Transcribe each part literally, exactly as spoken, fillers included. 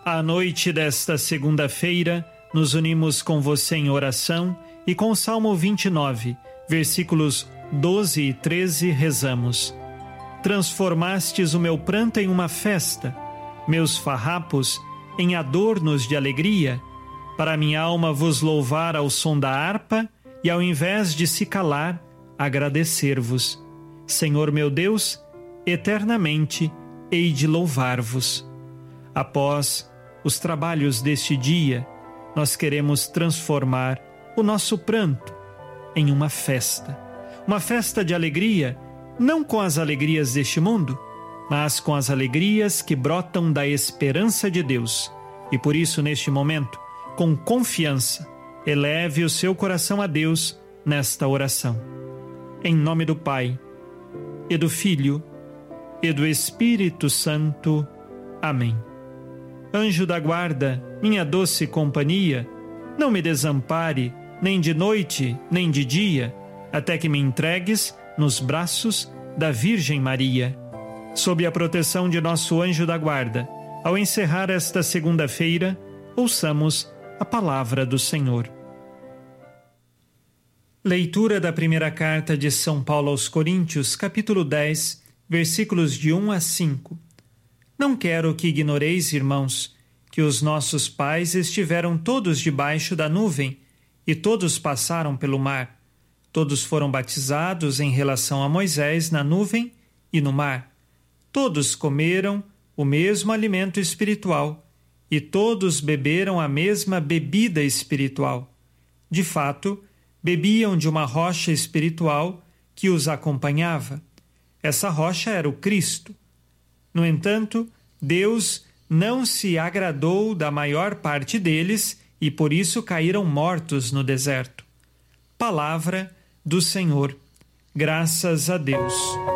À noite desta segunda-feira, nos unimos com você em oração e com o Salmo vinte e nove, versículos doze e treze, rezamos: Transformastes o meu pranto em uma festa, meus farrapos em adornos de alegria, para minha alma vos louvar ao som da harpa e, ao invés de se calar, agradecer-vos. Senhor meu Deus, eternamente hei de louvar-vos. Após os trabalhos deste dia, nós queremos transformar o nosso pranto em uma festa. Uma festa de alegria, não com as alegrias deste mundo, mas com as alegrias que brotam da esperança de Deus. E por isso, neste momento, com confiança, eleve o seu coração a Deus nesta oração. Em nome do Pai, e do Filho, e do Espírito Santo. Amém. Anjo da guarda, minha doce companhia, não me desampare, nem de noite, nem de dia, até que me entregues nos braços da Virgem Maria. Sob a proteção de nosso anjo da guarda, ao encerrar esta segunda-feira, ouçamos a palavra do Senhor. Leitura da primeira carta de São Paulo aos Coríntios, capítulo dez, versículos de um a cinco. Não quero que ignoreis, irmãos, que os nossos pais estiveram todos debaixo da nuvem e todos passaram pelo mar. Todos foram batizados em relação a Moisés na nuvem e no mar. Todos comeram o mesmo alimento espiritual e todos beberam a mesma bebida espiritual. De fato, bebiam de uma rocha espiritual que os acompanhava. Essa rocha era o Cristo. No entanto, Deus não se agradou da maior parte deles e por isso caíram mortos no deserto. Palavra do Senhor. Graças a Deus.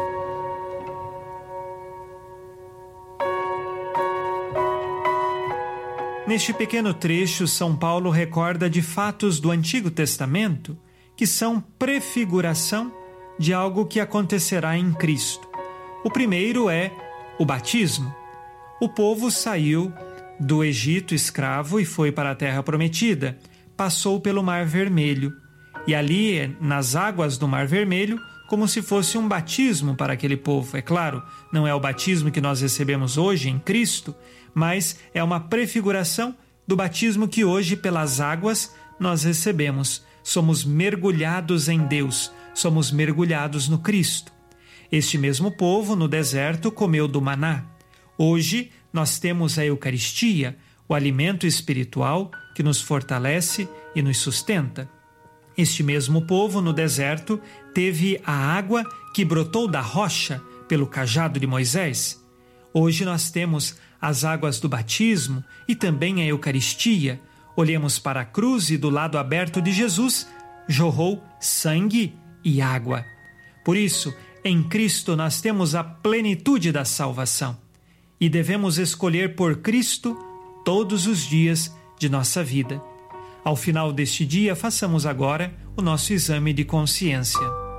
Neste pequeno trecho, São Paulo recorda de fatos do Antigo Testamento que são prefiguração de algo que acontecerá em Cristo. O primeiro é o batismo. O povo saiu do Egito escravo e foi para a Terra Prometida. Passou pelo Mar Vermelho. E ali, nas águas do Mar Vermelho, como se fosse um batismo para aquele povo. É claro, não é o batismo que nós recebemos hoje em Cristo, mas é uma prefiguração do batismo que hoje, pelas águas, nós recebemos. Somos mergulhados em Deus, somos mergulhados no Cristo. Este mesmo povo, no deserto, comeu do maná. Hoje, nós temos a Eucaristia, o alimento espiritual que nos fortalece e nos sustenta. Este mesmo povo, no deserto, teve a água que brotou da rocha pelo cajado de Moisés. Hoje nós temos as águas do batismo e também a Eucaristia. Olhemos para a cruz e do lado aberto de Jesus jorrou sangue e água. Por isso, em Cristo nós temos a plenitude da salvação e devemos escolher por Cristo todos os dias de nossa vida. Ao final deste dia, façamos agora o nosso exame de consciência.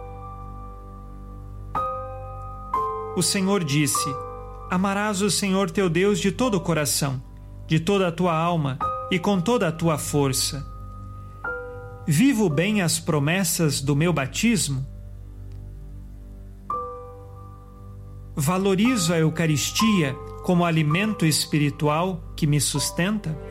O Senhor disse: Amarás o Senhor teu Deus de todo o coração, de toda a tua alma e com toda a tua força. Vivo bem as promessas do meu batismo? Valorizo a Eucaristia como alimento espiritual que me sustenta?